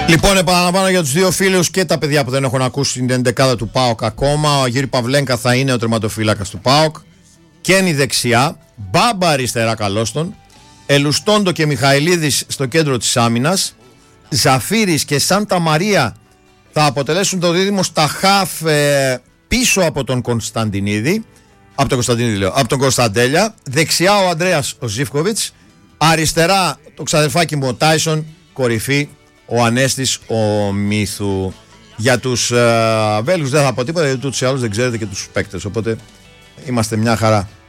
Λοιπόν, επαναλαμβάνω για τους δύο φίλους και τα παιδιά που δεν έχουν ακούσει την 11η του ΠΑΟΚ ακόμα. Ο Γύρι Παυλένκα θα είναι ο τερματοφύλακας του ΠΑΟΚ. Κένι δεξιά, Μπάμπα αριστερά καλόστον, Ελουστόντο και Μιχαηλίδης στο κέντρο της άμυνας, Ζαφύρης και Σάντα Μαρία θα αποτελέσουν το δίδυμο στα χαφ πίσω από τον Κωνσταντινίδη. Από τον Κωνσταντέλια. Δεξιά ο Ανδρέας ο Ζίβκοβιτς. Αριστερά το ξαδερφάκι μου ο Τάισον. Κορυφή ο Ανέστης ο Μύθου. Για τους Βέλγους δεν θα πω τίποτα, γιατί ούτως ή άλλως δεν ξέρετε και τους παίκτες. Οπότε είμαστε μια χαρά.